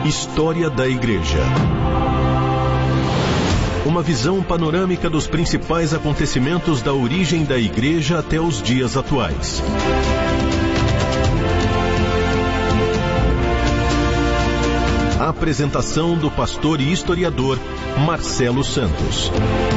História da Igreja. Uma visão panorâmica dos principais acontecimentos da origem da Igreja até os dias atuais. A apresentação do pastor e historiador Marcelo Santos.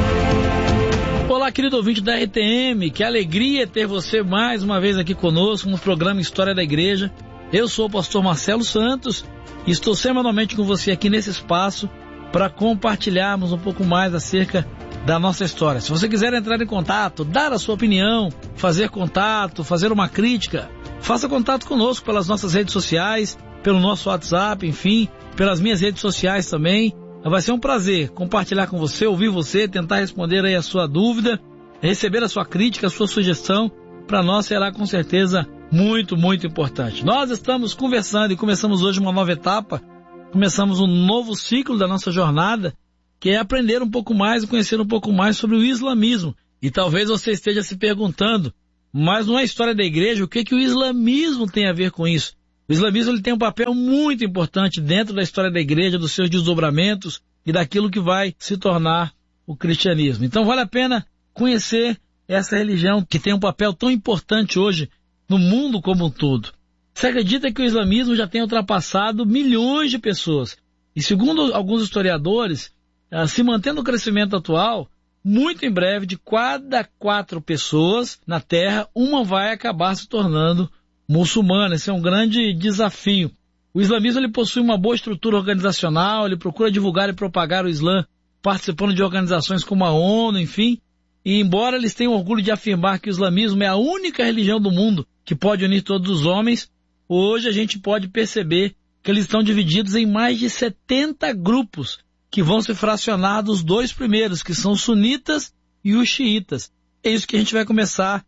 Olá, querido ouvinte da RTM, que alegria ter você mais uma vez aqui conosco no programa História da Igreja. Eu sou o pastor Marcelo Santos e estou semanalmente com você aqui nesse espaço para compartilharmos um pouco mais acerca da nossa história. Se você quiser entrar em contato, dar a sua opinião, fazer contato, fazer uma crítica, faça contato conosco pelas nossas redes sociais, pelo nosso WhatsApp, enfim, pelas minhas redes sociais também. Vai ser um prazer compartilhar com você, ouvir você, tentar responder aí a sua dúvida, receber a sua crítica, a sua sugestão. Para nós será com certeza muito, muito importante. Nós estamos conversando e começamos hoje uma nova etapa, começamos um novo ciclo da nossa jornada, que é aprender um pouco mais e conhecer um pouco mais sobre o islamismo. E talvez você esteja se perguntando, mas não é a história da igreja, o que o islamismo tem a ver com isso? O islamismo ele tem um papel muito importante dentro da história da igreja, dos seus desdobramentos e daquilo que vai se tornar o cristianismo. Então vale a pena conhecer essa religião que tem um papel tão importante hoje no mundo como um todo. Você acredita que o islamismo já tem ultrapassado milhões de pessoas? E segundo alguns historiadores, se mantendo o crescimento atual, muito em breve, de cada 4 pessoas na Terra, uma vai acabar se tornando muçulmana. Esse é um grande desafio. O islamismo ele possui uma boa estrutura organizacional, ele procura divulgar e propagar o Islã, participando de organizações como a ONU, enfim. E embora eles tenham orgulho de afirmar que o islamismo é a única religião do mundo que pode unir todos os homens, hoje a gente pode perceber que eles estão divididos em mais de 70 grupos que vão se fracionar dos 2 primeiros, que são os sunitas e os xiitas. É isso que a gente vai começar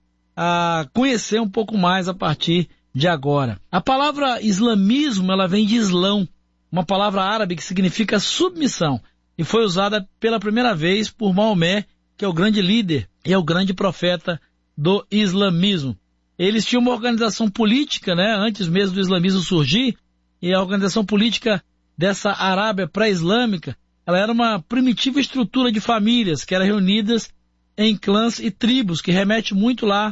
a conhecer um pouco mais a partir de agora. A palavra islamismo, ela vem de islão, uma palavra árabe que significa submissão, e foi usada pela primeira vez por Maomé, que é o grande líder e é o grande profeta do islamismo. Eles tinham uma organização política, antes mesmo do islamismo surgir, e a organização política dessa Arábia pré-islâmica, ela era uma primitiva estrutura de famílias que eram reunidas em clãs e tribos, que remete muito lá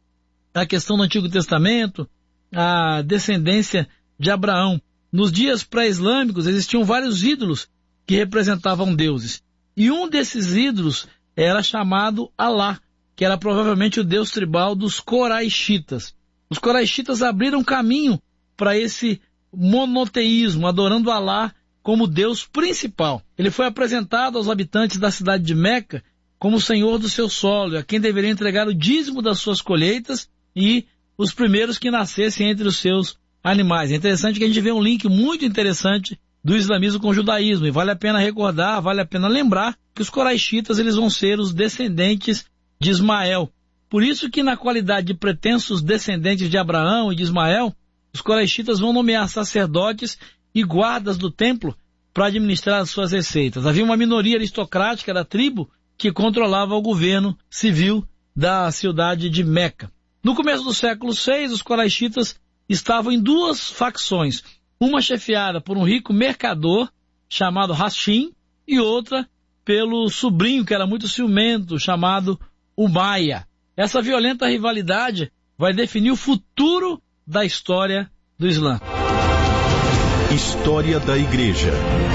à questão do Antigo Testamento, à descendência de Abraão. Nos dias pré-islâmicos existiam vários ídolos que representavam deuses, e um desses ídolos era chamado Alá, que era provavelmente o deus tribal dos Coraixitas. Os Coraixitas abriram caminho para esse monoteísmo, adorando Alá como Deus principal. Ele foi apresentado aos habitantes da cidade de Meca como o senhor do seu solo, a quem deveria entregar o dízimo das suas colheitas e os primeiros que nascessem entre os seus animais. É interessante que a gente vê um link muito interessante do islamismo com o judaísmo, e vale a pena recordar, vale a pena lembrar que os Coraixitas eles vão ser os descendentes de Ismael. Por isso que na qualidade de pretensos descendentes de Abraão e de Ismael, os Coraixitas vão nomear sacerdotes e guardas do templo para administrar as suas receitas. Havia uma minoria aristocrática da tribo que controlava o governo civil da cidade de Meca. No começo do século VI, os Coraixitas estavam em 2 facções, uma chefiada por um rico mercador chamado Hashim e outra pelo sobrinho que era muito ciumento, chamado Umayya. Essa violenta rivalidade vai definir o futuro da história do Islã. História da Igreja.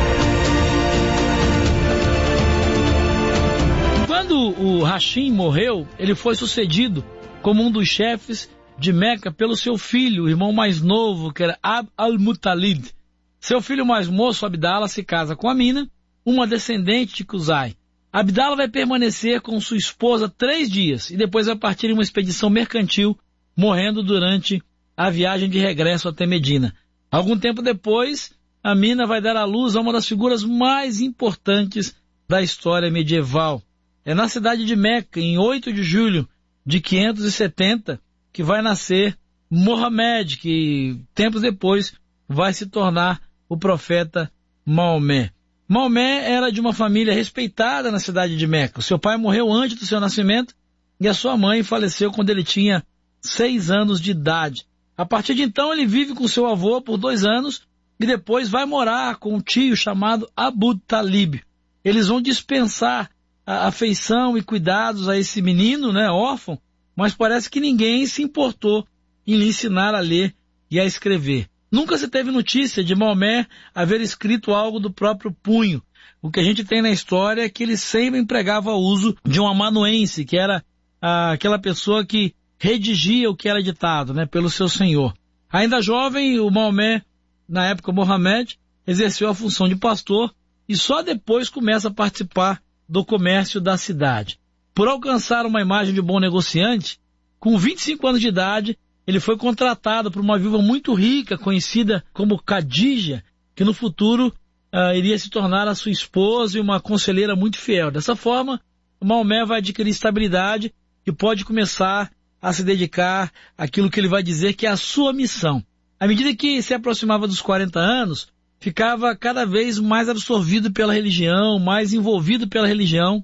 Quando o Hashim morreu, ele foi sucedido como um dos chefes de Meca pelo seu filho, o irmão mais novo, que era Abd al-Muttalib. Seu filho mais moço, Abdala, se casa com Amina, uma descendente de Qusay. Abdala vai permanecer com sua esposa 3 dias e depois vai partir em uma expedição mercantil, morrendo durante a viagem de regresso até Medina. Algum tempo depois, Amina vai dar à luz a uma das figuras mais importantes da história medieval. É na cidade de Meca, em 8 de julho de 570, que vai nascer Mohammed, que tempos depois vai se tornar o profeta Maomé. Maomé era de uma família respeitada na cidade de Meca. O seu pai morreu antes do seu nascimento e a sua mãe faleceu quando ele tinha 6 anos de idade. A partir de então ele vive com seu avô por 2 anos e depois vai morar com um tio chamado Abu Talib. Eles vão dispensar a afeição e cuidados a esse menino, né, órfão, mas parece que ninguém se importou em lhe ensinar a ler e a escrever. Nunca se teve notícia de Maomé haver escrito algo do próprio punho. O que a gente tem na história é que ele sempre empregava o uso de um amanuense, que era aquela pessoa que redigia o que era ditado, né, pelo seu senhor. Ainda jovem, o Maomé, na época Mohammed, exerceu a função de pastor e só depois começa a participar do comércio da cidade. Por alcançar uma imagem de bom negociante, com 25 anos de idade, ele foi contratado por uma viúva muito rica, conhecida como Khadija, que no futuro iria se tornar a sua esposa e uma conselheira muito fiel. Dessa forma, o Maomé vai adquirir estabilidade e pode começar a se dedicar àquilo que ele vai dizer que é a sua missão. À medida que se aproximava dos 40 anos, ficava cada vez mais absorvido pela religião, mais envolvido pela religião.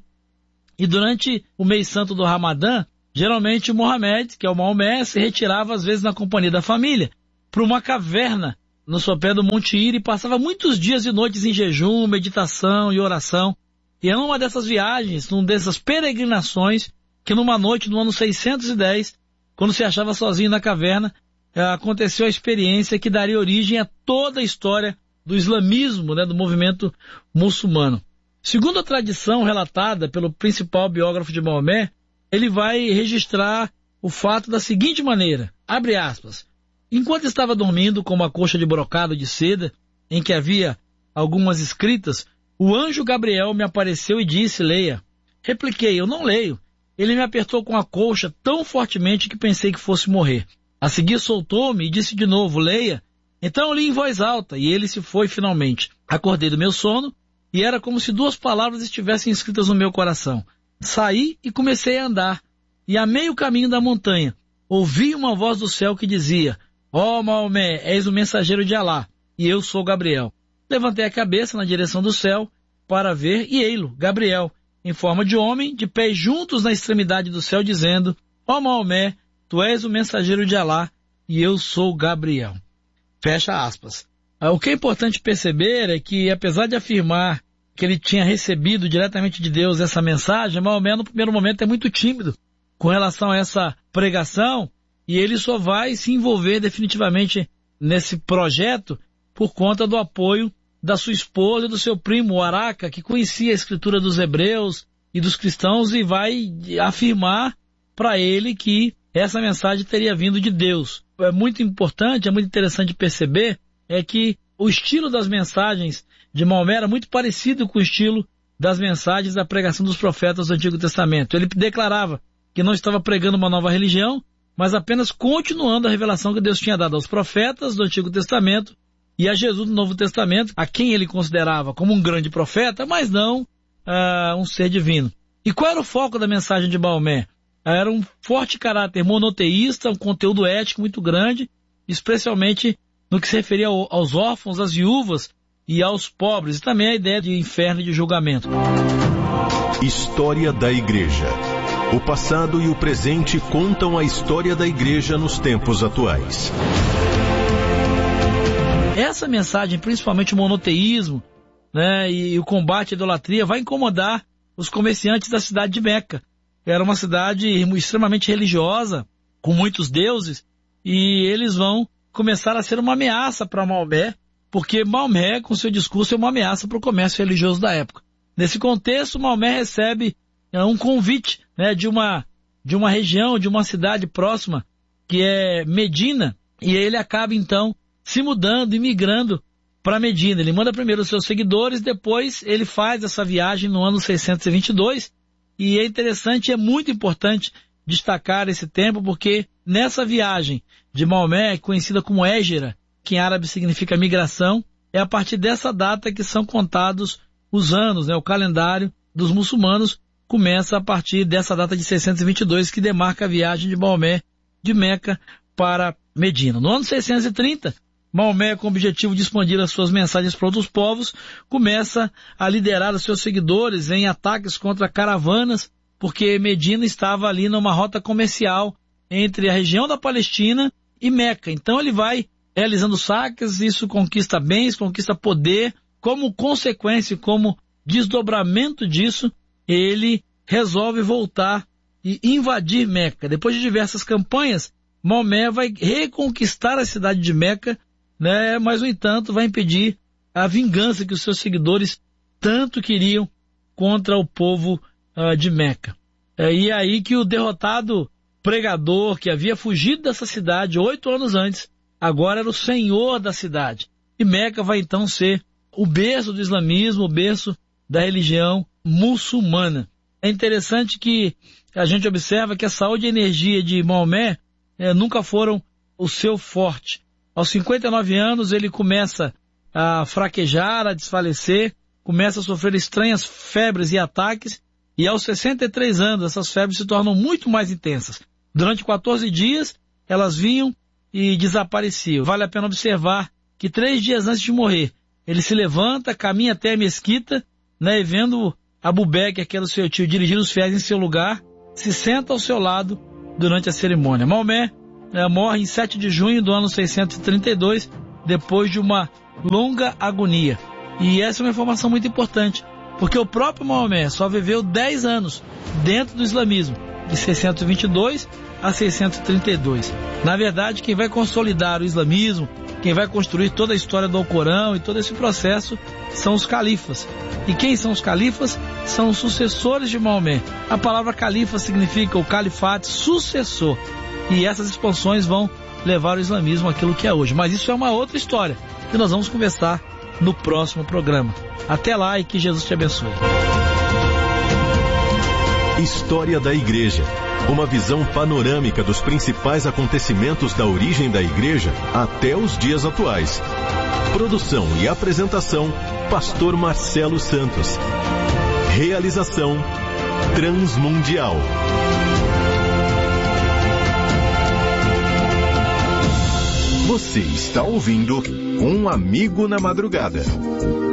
E durante o mês santo do Ramadã, geralmente o Mohammed, que é o Maomé, se retirava às vezes na companhia da família para uma caverna no sopé do Monte Hira e passava muitos dias e noites em jejum, meditação e oração. E era uma dessas viagens, numa dessas peregrinações, que numa noite no ano 610, quando se achava sozinho na caverna, aconteceu a experiência que daria origem a toda a história do islamismo, né, do movimento muçulmano. Segundo a tradição relatada pelo principal biógrafo de Maomé, ele vai registrar o fato da seguinte maneira, abre aspas, enquanto estava dormindo com uma coxa de brocado de seda, em que havia algumas escritas, o anjo Gabriel me apareceu e disse, leia. Repliquei, eu não leio. Ele me apertou com a colcha tão fortemente que pensei que fosse morrer. A seguir soltou-me e disse de novo, leia. Então eu li em voz alta e ele se foi finalmente. Acordei do meu sono e era como se 2 palavras estivessem escritas no meu coração. Saí e comecei a andar. E a meio caminho da montanha, ouvi uma voz do céu que dizia, ó Maomé, és o mensageiro de Alá, e eu sou Gabriel. Levantei a cabeça na direção do céu para ver e ei-lo, Gabriel, em forma de homem, de pés juntos na extremidade do céu, dizendo, ó Maomé, tu és o mensageiro de Alá, e eu sou Gabriel. Fecha aspas. O que é importante perceber é que, apesar de afirmar que ele tinha recebido diretamente de Deus essa mensagem, Maomé no primeiro momento é muito tímido com relação a essa pregação e ele só vai se envolver definitivamente nesse projeto por conta do apoio da sua esposa e do seu primo, Araca, que conhecia a escritura dos hebreus e dos cristãos e vai afirmar para ele que essa mensagem teria vindo de Deus. É muito importante, é muito interessante perceber é que o estilo das mensagens de Maomé era muito parecido com o estilo das mensagens da pregação dos profetas do Antigo Testamento. Ele declarava que não estava pregando uma nova religião, mas apenas continuando a revelação que Deus tinha dado aos profetas do Antigo Testamento e a Jesus do Novo Testamento, a quem ele considerava como um grande profeta, mas não um ser divino. E qual era o foco da mensagem de Maomé? Era um forte caráter monoteísta, um conteúdo ético muito grande, especialmente no que se referia aos órfãos, às viúvas e aos pobres, e também a ideia de inferno e de julgamento. História da Igreja. O passado e o presente contam a história da Igreja nos tempos atuais. Essa mensagem, principalmente o monoteísmo, né, e o combate à idolatria, vai incomodar os comerciantes da cidade de Meca. Era uma cidade extremamente religiosa, com muitos deuses, e eles vão começar a ser uma ameaça para Maomé, porque Maomé, com seu discurso, é uma ameaça para o comércio religioso da época. Nesse contexto, Maomé recebe um convite, né, de uma região, de uma cidade próxima, que é Medina, e ele acaba então se mudando e migrando para Medina. Ele manda primeiro os seus seguidores, depois ele faz essa viagem no ano 622, e é interessante, é muito importante destacar esse tempo, porque nessa viagem de Maomé, conhecida como Hégira, que em árabe significa migração, é a partir dessa data que são contados os anos, né? O calendário dos muçulmanos começa a partir dessa data de 622, que demarca a viagem de Maomé de Meca para Medina. No ano 630, Maomé, com o objetivo de expandir as suas mensagens para outros povos, começa a liderar os seus seguidores em ataques contra caravanas, porque Medina estava ali numa rota comercial entre a região da Palestina e Meca. Então ele vai realizando saques, isso conquista bens, conquista poder. Como consequência, como desdobramento disso, ele resolve voltar e invadir Meca. Depois de diversas campanhas, Maomé vai reconquistar a cidade de Meca, né? Mas, no entanto, vai impedir a vingança que os seus seguidores tanto queriam contra o povo de Meca. E aí que o derrotado pregador que havia fugido dessa cidade 8 anos antes, agora era o senhor da cidade. E Meca vai então ser o berço do islamismo, o berço da religião muçulmana. É interessante que a gente observa que a saúde e a energia de Maomé nunca foram o seu forte. Aos 59 anos ele começa a fraquejar, a desfalecer, começa a sofrer estranhas febres e ataques, e aos 63 anos essas febres se tornam muito mais intensas. Durante 14 dias elas vinham e desapareciam. Vale a pena observar que 3 dias antes de morrer, ele se levanta, caminha até a mesquita, né, e vendo Abu Bekr, que era o seu tio, dirigir os fiéis em seu lugar, se senta ao seu lado durante a cerimônia. Maomé morre em 7 de junho do ano 632, depois de uma longa agonia. E essa é uma informação muito importante, porque o próprio Maomé só viveu 10 anos dentro do islamismo, de 622 a 632. Na verdade, quem vai consolidar o islamismo, quem vai construir toda a história do Alcorão e todo esse processo são os califas. E quem são os califas? São os sucessores de Maomé. A palavra califa significa o califate, sucessor. E essas expansões vão levar o islamismo àquilo que é hoje. Mas isso é uma outra história que nós vamos conversar no próximo programa. Até lá e que Jesus te abençoe. História da Igreja. Uma visão panorâmica dos principais acontecimentos da origem da Igreja até os dias atuais. Produção e apresentação, Pastor Marcelo Santos. Realização, Transmundial. Você está ouvindo Um Amigo na Madrugada.